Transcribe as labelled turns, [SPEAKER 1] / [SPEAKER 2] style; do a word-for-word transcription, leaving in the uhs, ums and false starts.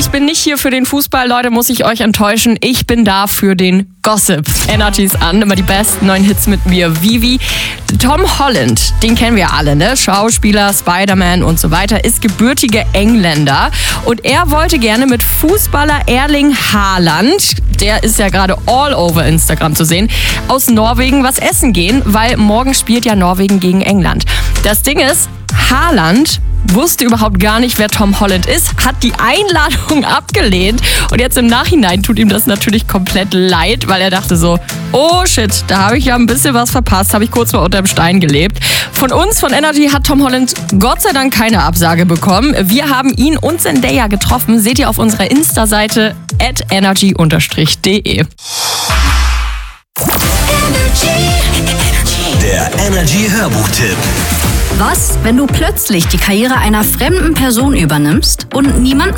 [SPEAKER 1] bin nicht hier für den Fußball, Leute, muss ich euch enttäuschen. Ich bin da für den Gossip. Energy's an, immer die besten neuen Hits mit mir. Vivi. Tom Holland, den kennen wir alle, ne? Schauspieler, Spider-Man und so weiter, ist gebürtiger Engländer. Und er wollte gerne mit Fußballer Erling Haaland, der ist ja gerade all over Instagram zu sehen, aus Norwegen was essen gehen, weil morgen spielt ja Norwegen gegen England. Das Ding ist, Haaland wusste überhaupt gar nicht, wer Tom Holland ist, hat die Einladung abgelehnt und jetzt im Nachhinein tut ihm das natürlich komplett leid, weil er dachte so, oh shit, da habe ich ja ein bisschen was verpasst, habe ich kurz mal unterm Stein gelebt. Von uns, von Energy, hat Tom Holland Gott sei Dank keine Absage bekommen. Wir haben ihn und Zendaya getroffen, seht ihr auf unserer Insta-Seite at energy de.
[SPEAKER 2] Der Energy-Hörbuch-Tipp.
[SPEAKER 3] Was, wenn du plötzlich die Karriere einer fremden Person übernimmst und niemand